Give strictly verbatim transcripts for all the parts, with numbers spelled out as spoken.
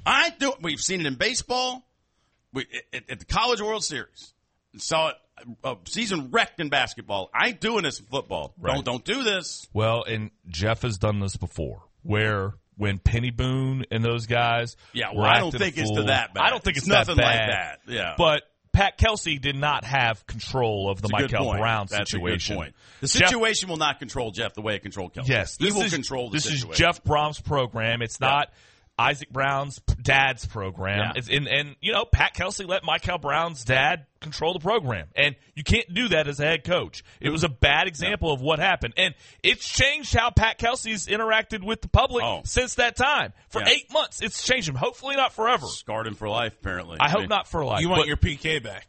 I do. We've seen it in baseball. We at, at the College World Series. Saw it a season wrecked in basketball. I ain't doing this in football. Right. Don't don't do this. Well, and Jeff has done this before, where when Penny Boone and those guys, yeah, well, were I don't acting think a it's fool. to that bad. I don't think it's, it's nothing that bad. like that. Yeah, but Pat Kelsey did not have control of the That's Michael Brown That's situation. A good point. The Jeff, situation will not control Jeff the way it controlled Kelsey. Yes, he this will is, control the this situation. This is Jeff Brom's program. It's yeah. not Isaac Brown's dad's program. Yeah. It's in, and, you know, Pat Kelsey let Michael Brown's dad control the program. And you can't do that as a head coach. It was a bad example yeah. of what happened. And it's changed how Pat Kelsey's interacted with the public oh. since that time. For yeah. eight months, it's changed him. Hopefully not forever. Scarred him for life, apparently. I, I hope mean, not for life. You want your P K back.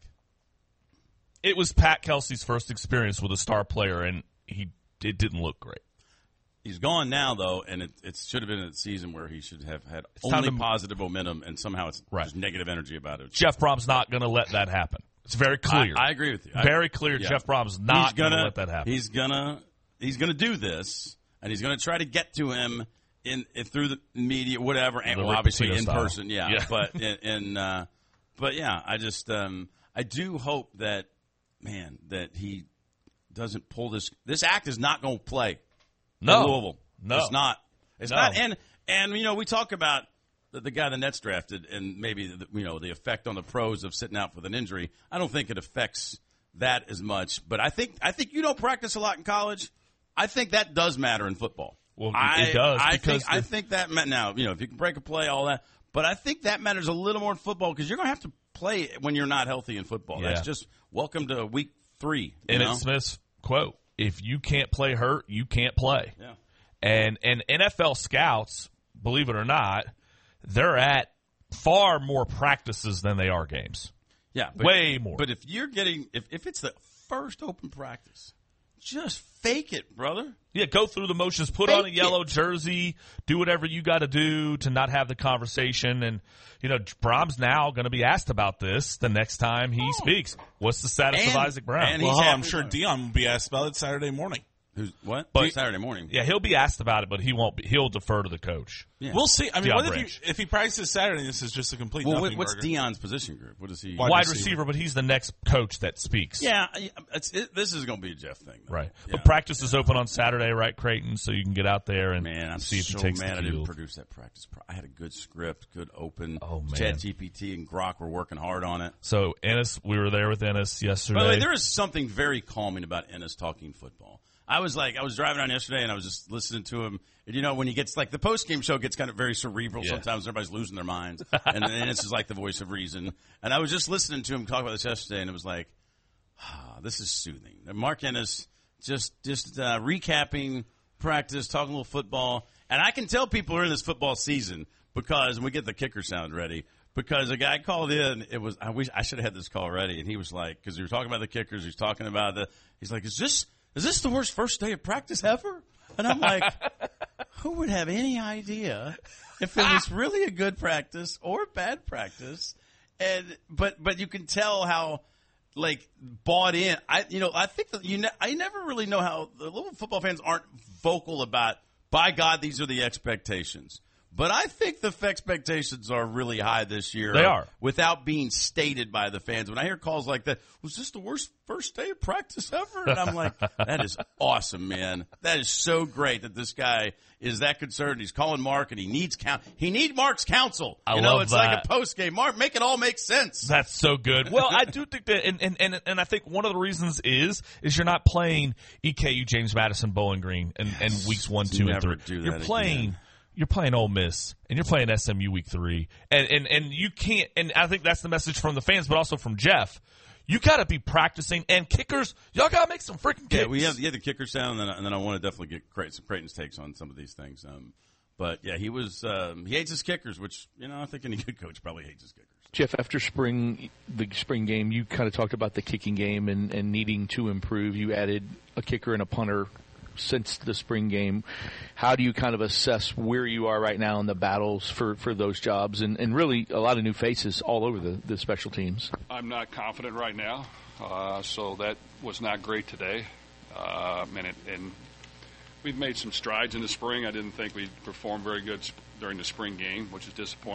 It was Pat Kelsey's first experience with a star player, and he it didn't look great. He's gone now, though, and it, it should have been a season where he should have had it's only to, positive momentum, and somehow it's right. just negative energy about it. Jeff Brom's not going to let that happen. It's very clear. I, I agree with you. Very I, clear. yeah. Jeff Brom's not going to let that happen. He's gonna he's gonna do this, and he's going to try to get to him in, in through the media, whatever, and well, obviously in style. person, yeah. yeah. But in, in uh, but yeah, I just um, I do hope that man that he doesn't pull this. This act is not going to play. No, in Louisville. No, it's not. It's no. not. And and you know we talk about the, the guy the Nets drafted, and maybe the, you know the effect on the pros of sitting out with an injury. I don't think it affects that as much. But I think I think you don't practice a lot in college. I think that does matter in football. Well, I, it does. I because think the, I think that ma- now you know if you can break a play, all that. But I think that matters a little more in football because you're going to have to play when you're not healthy in football. Yeah. That's just welcome to week three. Emmitt Smith's quote: "If you can't play hurt, you can't play." Yeah. And and N F L scouts, believe it or not, they're at far more practices than they are games. Yeah, but, way more. But if you're getting if, if it's the first open practice, just fake it, brother. Yeah, go through the motions, put fake on a yellow it. jersey, do whatever you got to do to not have the conversation. And, you know, Brom's now going to be asked about this the next time he oh. speaks. What's the status and, of Isaac Brown? And well, I'm sure Dion will be asked about it Saturday morning. Who's what? But, Saturday morning. Yeah, he'll be asked about it, but he won't. Be, he'll defer to the coach. Yeah. We'll see. I mean, Deion what if Branch. he, if he practices Saturday? This is just a complete. Well, nothing what's burger. Dion's position group? What is he? Wide, Wide receiver. receiver, but he's the next coach that speaks. Yeah, it's, it, this is going to be a Jeff thing, though. right? Yeah. But practice is open on Saturday, right, Creighton? So you can get out there and man, I'm see if so he takes mad the I didn't field. produce that practice. I had a good script, good open. Oh man, ChatGPT and Grok were working hard on it. So Ennis, we were there with Ennis yesterday. By the way, there is something very calming about Ennis talking football. I was like, I was driving around yesterday and I was just listening to him. And you know, when he gets like the post game show gets kind of very cerebral. Yeah. Sometimes everybody's losing their minds, and then Ennis is like the voice of reason. And I was just listening to him talk about this yesterday, and it was like, ah, this is soothing. Mark Ennis just just uh, recapping practice, talking a little football, and I can tell people are in this football season because and we get the kicker sound ready. Because a guy called in, it was I wish I should have had this call ready, and he was like, because we were talking about the kickers, he was talking about the, he's like, is this is this the worst first day of practice ever? And I'm like, who would have any idea if it was really a good practice or a bad practice? And but but you can tell how like bought in. I you know I think that you ne- I never really know how the Louisville football fans aren't vocal about. By God, these are the expectations. But I think the expectations are really high this year. They are. Without being stated by the fans. When I hear calls like that, was this the worst first day of practice ever? And I'm like, that is awesome, man. That is so great that this guy is that concerned. He's calling Mark, and he needs count. He needs Mark's counsel. I you know, love it's that. like a post game. Mark, make it all make sense. That's so good. Well, I do think that, and, and, and, and I think one of the reasons is, is you're not playing E K U, James Madison, Bowling Green, and, and weeks one, two, and Never three. do that You're playing. again. You're playing Ole Miss, and you're playing S M U week three, and, and and you can't. And I think that's the message from the fans, but also from Jeff. You got to be practicing, and kickers, y'all got to make some freaking kicks. Yeah, we have, yeah, the kicker sound, and then, and then I want to definitely get Creighton, Creighton's takes on some of these things. Um, but yeah, he was um, he hates his kickers, which you know I think any good coach probably hates his kickers. Jeff, after spring, the spring game, you kind of talked about the kicking game and, and needing to improve. You added a kicker and a punter since the spring game. How do you kind of assess where you are right now in the battles for, for those jobs and, and really a lot of new faces all over the, the special teams? I'm not confident right now, uh, so that was not great today. Uh, and, it, and we've made some strides in the spring. I didn't think we performed very good during the spring game, which is disappointing.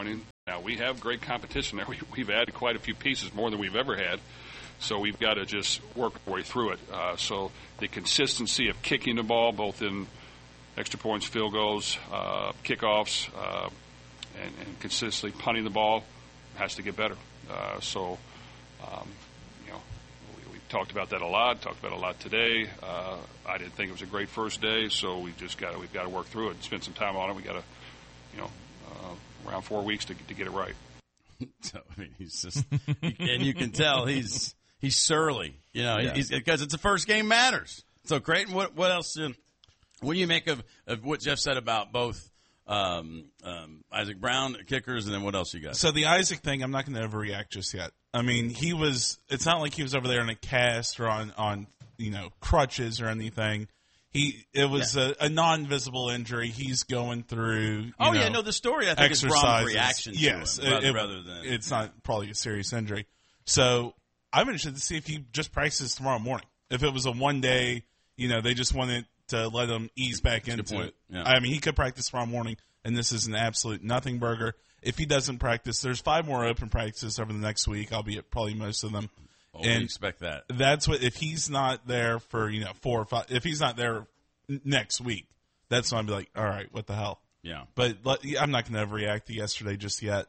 Now, we have great competition there. We, we've added quite a few pieces, more than we've ever had. So we've got to just work our way through it. Uh, so the consistency of kicking the ball, both in extra points, field goals, uh, kickoffs, uh, and, and consistently punting the ball has to get better. Uh, so, um, you know, we, we talked about that a lot. Talked about it a lot today. Uh, I didn't think it was a great first day, so we just got we've got to work through it and spend some time on it. We got to, you know, uh, around four weeks to to get it right. So, I mean, he's just, and you can tell he's he's surly, you know, Yeah. he's, because it's the first game matters. So, Creighton, what what else? Um, what do you make of, of what Jeff said about both um, um, Isaac Brown kickers, and then what else you got? So the Isaac thing, I'm not going to overreact just yet. I mean, he was. It's not like he was over there in a cast or on, on you know crutches or anything. He it was Yeah. a, a non-visible injury. He's going through. You oh know, yeah, no, the story I think is Brom's exercises. reaction to Yes, him, rather, it- rather than it's not probably a serious injury. So I'm interested to see if he just practices tomorrow morning. If it was a one day, you know, they just wanted to let him ease back That's a good into point. it. Yeah. I mean, he could practice tomorrow morning, and this is an absolute nothing burger. If he doesn't practice, there's five more open practices over the next week. I'll be at probably most of them. Oh, we and expect that. that's what if he's not there for you know four or five. If he's not there n- next week, that's when I'll be like, all right, what the hell? Yeah. But let- I'm not going to overreact to yesterday just yet.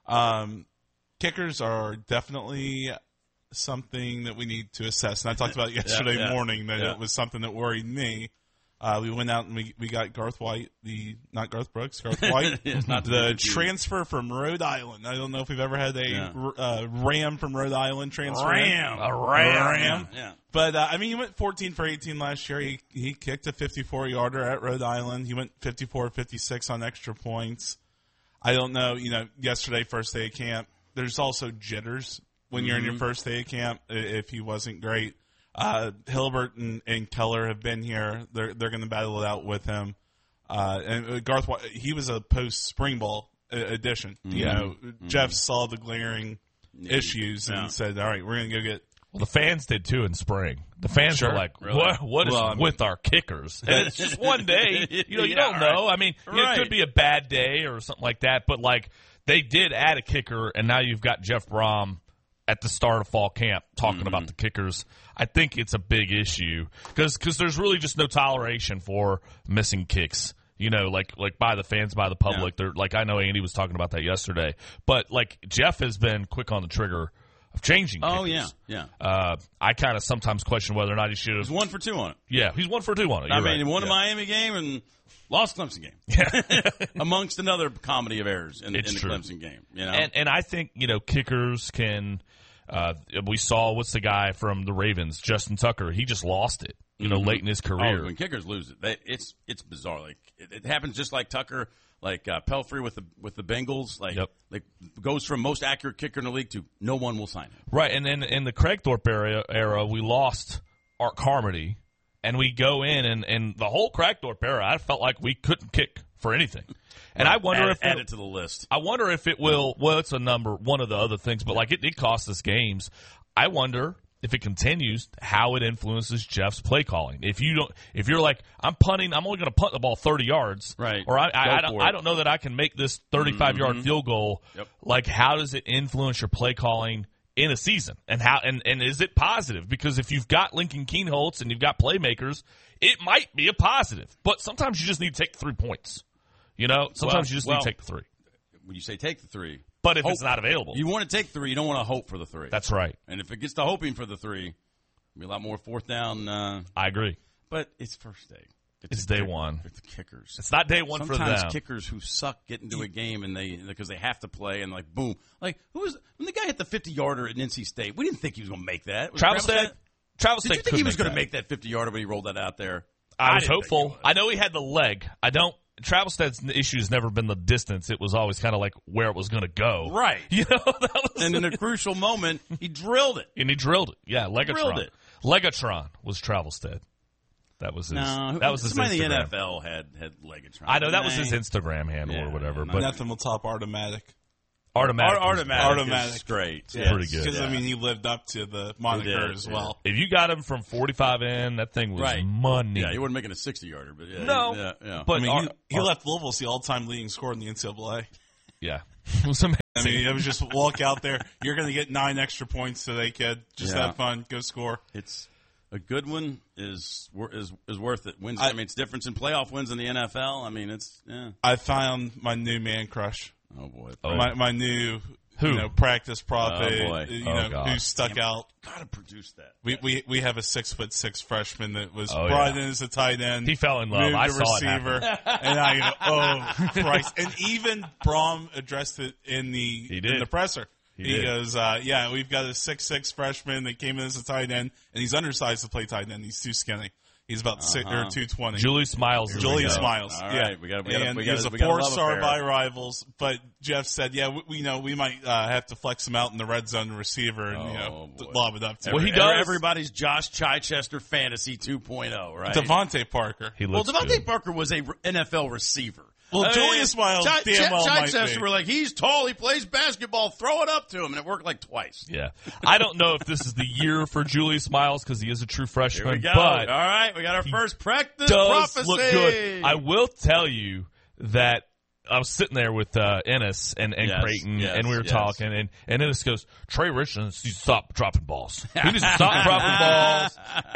Um, kickers are definitely something that we need to assess. And I talked about yesterday yeah. morning that Yeah. it was something that worried me. Uh, we went out and we, we got Garth White, the not Garth Brooks, Garth White, It's not to be the confused. transfer from Rhode Island. I don't know if we've ever had a Yeah. r- uh, Ram from Rhode Island transfer. Ram. A ram. Ram. Yeah. But, uh, I mean, he went fourteen for eighteen last year. He he kicked a fifty-four yarder at Rhode Island. He went fifty-four fifty-six on extra points. I don't know, you know, yesterday, first day of camp, there's also jitters when you're in your first day of camp i- if he wasn't great. Uh, Hilbert and, and Keller have been here. They're they're going to battle it out with him. Uh, and Garth, Wa- he was a post spring ball uh, addition. You know, Jeff saw the glaring issues and Yeah. said, "All right, we're going to go get." Well, the fans did too in spring. The fans Sure. were like, Really? "What? What is Well, I mean- with our kickers?" And it's just one day. You know, you Yeah, don't know. right. I mean, you know, Right. it could be a bad day or something like that. But like, they did add a kicker, and now you've got Jeff Brom at the start of fall camp talking Mm-hmm. about the kickers. I think it's a big issue because there's really just no toleration for missing kicks. You know, like like by the fans, by the public. They're like, I know Andy was talking about that yesterday, but like Jeff has been quick on the trigger of changing. Oh kickers. yeah, yeah. Uh, I kind of sometimes question whether or not he should He's have. one for two on it. Yeah, he's one for two on it. I You're mean, right. he won Yeah. a Miami game and lost Clemson game. Amongst another comedy of errors in, in It's the true. Clemson game. You know, And and I think you know kickers can. Uh, we saw what's the guy from the Ravens, Justin Tucker. He just lost it. You know, late in his career. Oh, when kickers lose it, they, it's it's bizarre. Like it, it happens just like Tucker, like uh, Pelfrey with the with the Bengals. Like Yep. like goes from most accurate kicker in the league to no one will sign him. Right, and then in the Craig Thorpe era, era we lost Art Carmody, and we go in, and, and the whole Craig Thorpe era, I felt like we couldn't kick for anything. And I wonder add, if add it, it to the list. I wonder if it will. Well, it's a number one of the other things, but like it did cost us games. I wonder if it continues how it influences Jeff's play calling. If you don't, if you're like, I'm punting, I'm only going to punt the ball thirty yards, Right. Or I, I, Go I, don't, for it. I don't know that I can make this thirty-five yard field goal. Yep. Like, how does it influence your play calling in a season, and how and, and is it positive? Because if you've got Lincoln Keenholz and you've got playmakers, it might be a positive. But sometimes you just need to take three points. You know, sometimes Well, you just well, need to take the three. When you say take the three, But if hope- it's not available, you want to take three. You don't want to hope for the three. that's right. and if it gets to hoping for the three, it'll be a lot more fourth down. Uh, I agree. but it's first day. It's the day kick- one. It's the kickers. It's not day one for Sometimes them. kickers who suck get into a game and they because they have to play and like boom, like who was when the guy hit the fifty yarder at N C State? We didn't think he was going to make that. Was it Travis said. Travis Did said you think he was going to make that fifty yarder when he rolled that out there? I was didn't think he hopeful. was. I know he had the leg. I don't. Travelstead's issue has never been the distance. It was always kind of like where it was going to go. Right. You know, that was, And in a crucial moment, he drilled it. and he drilled it. Yeah, Legatron. Drilled it. Legatron was Travelstead. That was his. No, that was his somebody Instagram. in the N F L had had Legatron. I know that was Nah. his Instagram handle Yeah, or whatever. yeah, But Nothing will top Artomatic. Artomatic. Art- was- Artomatic, Artomatic. is great. Yeah. Pretty good. Because, Yeah. I mean, he lived up to the moniker did, as yeah. well. If you got him from forty-five in, that thing was Right. money. Yeah, he wasn't making a sixty yarder, but yeah, No, yeah, yeah. but I mean, Ar- he, he Ar- left Louisville the all-time leading scorer in the N C double A. Yeah. It was amazing. I mean, it was just walk out there. You're going to get nine extra points today, kid. Just Yeah. have fun. Go score. It's a good one is wor- is is worth it. Wins. I, I- I mean, it's difference in playoff wins in the N F L. I mean, it's yeah. I found my new man crush. Oh boy. Oh. My my new Who? you know practice prophet. Oh, boy. You Oh, know God. who stuck out. Gotta produce that. We, we we have a six foot six freshman that was Oh, brought yeah. in as a tight end. He fell in love. moved I to saw it receiver, and I go, oh Christ! And even Brom addressed it in the He did. in the presser. He He, did. goes, uh, yeah, we've got a six six freshman that came in as a tight end, and he's undersized to play tight end. He's too skinny. He's about six, or two twenty. Julius Miles. is Julius the guy. Miles. All yeah, right, we gotta- we gotta- and we he was gotta- a we gotta love four-star affair. by rivals. But Jeff said, yeah, we, we know we might uh, have to flex him out in the red zone receiver and you know Oh, boy. lob it up to Well, him. he does. Everybody's Josh Chichester fantasy two point oh, right? Devontae Parker. He well, looks Devontae good. Parker was a N F L receiver. Well, I mean, Julius Miles Chi- damn Chi- well might Chichester be. were like, he's tall, he plays basketball, throw it up to him, and it worked like twice. Yeah. I don't know if this is the year for Julius Miles because he is a true Here we freshman, go. but All right, we got our first practice does prophecy. look good. I will tell you that I was sitting there with uh, Ennis and, and Yes, Creighton, yes, and we were yes. talking, and, and Ennis goes, Trey Richardson needs to stop dropping balls. He needs to stop dropping balls.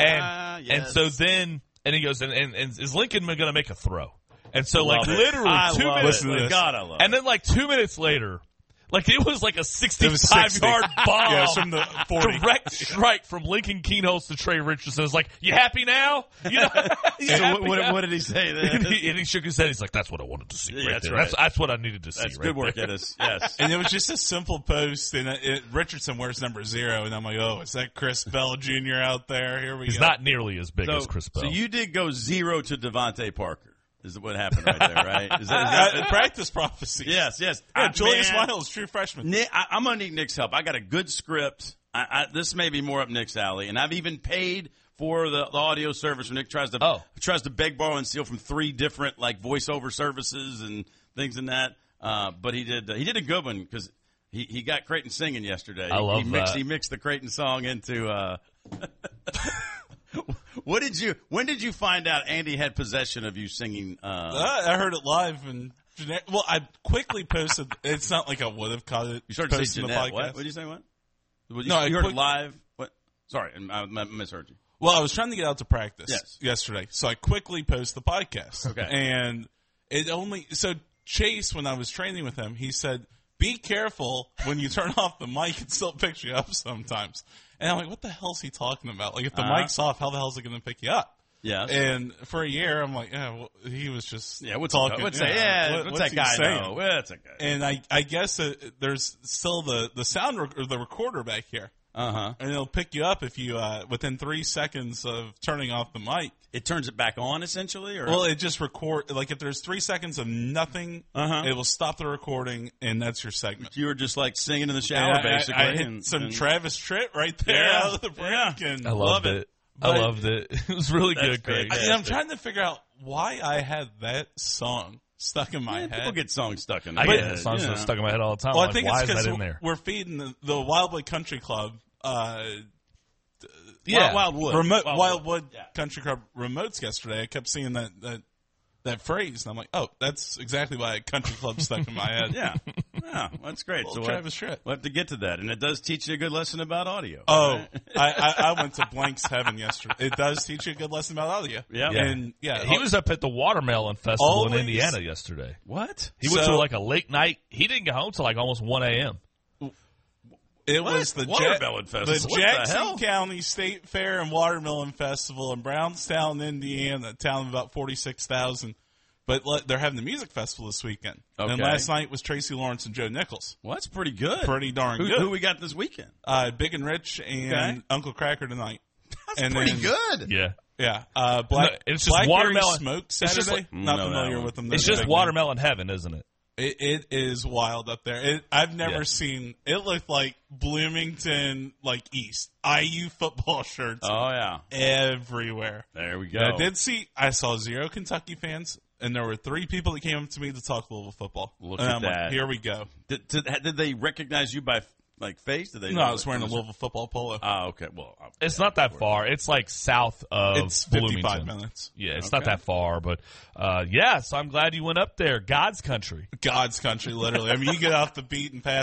And and Yes. so then, and he goes, and, and, and is Lincoln going to make a throw? And so, like, Love it. literally I two love minutes it. to this. God, I love and it. then, like, two minutes later, like, it was like a It was sixty-five sixty. yard bomb. Yeah, it was from the forty. Direct strike from Lincoln Keenholz to Trey Richardson. It's like, you happy now? You know, you So happy what, what, now? what did he say and, then? he, and he shook his head. He's like, "That's what I wanted to see. Yeah, right that's there. right. That's, that's what I needed to see. That's right good work, there. Ennis. Yes. And it was just a simple post, and it, it, Richardson wears number zero, and I'm like, oh, is that Chris Bell Junior out there? Here we He's go. not nearly as big So, as Chris Bell. so you did go zero to Devontae Parker. Is what happened right there, right? Is that, is that Uh, practice prophecy. yes, yes. Yeah, Uh, Julius man, Miles, true freshman. Nick, I, I'm gonna need Nick's help. I got a good script. I, I, this may be more up Nick's alley, and I've even paid for the, the audio service when Nick tries to Oh. tries to beg, borrow, and steal from three different like voiceover services and things in that. Uh, but he did uh, he did a good one because he, he got Creighton singing yesterday. I love he mixed, that. He mixed the Creighton song into. Uh, what did you? When did you find out Andy had possession of you singing? Uh, Uh, I heard it live, and Jeanette, well, I quickly posted. It's not like I would have caught it. you started to say posted in the Jeanette. podcast. What? What did you say? What? What, you, No, I you heard quick- it live. What? Sorry, I, I misheard you. Well, I was trying to get out to practice Yes. yesterday, so I quickly post the podcast. Okay. And it only so Chase, when I was training with him, he said, "Be careful when you turn off the mic; it still picks you up sometimes." And I'm like, "What the hell's he talking about? Like, if the Uh-huh. mic's off, how the hell's it going to pick you up?" Yes. And for a year, I'm like, "Yeah, well, he was just Yeah, what's talking. What's that? Yeah, what- what's, what's that guy he saying?" know? What's that guy? And I, I guess uh there's still the the sound rec- or the recorder back here. Uh huh. And it'll pick you up if you, uh, within three seconds of turning off the mic. It turns it back on essentially, or Well, it just record, like if there's three seconds of nothing, Uh-huh. it will stop the recording, and that's your segment. you were just like singing in the shower, And I- basically. I, I hit and- some and- Travis Tritt right there Yeah. out of the break. Yeah. And I love loved it. it. But- I loved it. It was really That's good, Craig. great. I, I'm trying to figure out why I had that song stuck in my Yeah, head. people get songs stuck in I their get head, it. Songs you that know. stuck in my head all the time. well, I'm I think like, it's why is because that in there? we're feeding the, the Wildwood Country Club. Uh, Yeah. Wild, Wildwood. remote Wildwood. Wildwood Yeah. Country Club remotes yesterday. I kept seeing that that that phrase, and I'm like, oh, that's exactly why Country Club stuck in my head. Yeah, yeah, that's great. Well, so Travis we'll, Tritt. we'll have to get to that, and it does teach you a good lesson about audio. Oh, right? I, I, I went to Blank's Heaven yesterday. It does teach you a good lesson about audio. Yeah. Yeah. And yeah, He was up at the Watermelon Festival Always- in Indiana yesterday. What? He went So- to like a late night. He didn't get home till like almost one a.m. it What? was the Watermelon Ja- Festival. the What the Jackson hell? County State Fair and Watermelon Festival in Brownstown, Indiana, a town of about forty-six thousand. But le- they're having the music festival this weekend. And Okay. last night was Tracy Lawrence and Joe Nichols. Well, that's pretty good. Pretty darn who, good. Who we got this weekend? Uh, Big and Rich and Okay. Uncle Cracker tonight. That's And pretty then- good. Yeah. Yeah, uh, Black, No, it's just Blackberry watermelon- Smoke it's just Saturday. like- Not No, that familiar one. with them. It's They're just big Watermelon Heaven, isn't it? It, it is wild up there. It, I've never Yeah. seen. It looked like Bloomington, like East I U football shirts Oh yeah, everywhere. there we go. And I did see. I saw zero Kentucky fans, and there were three people that came up to me to talk Louisville football. Look and at I'm that. Like, here we go. Did, did, did they recognize you by like face? Did they? No, I was wearing a Louisville football polo. Oh, okay. Well, uh, It's not that far. It's like south of It's fifty-five Bloomington. minutes. Yeah, it's Okay. not that far, but uh, yeah. So I'm glad you went up there. God's country. God's country, literally. I mean, you get off the beaten path.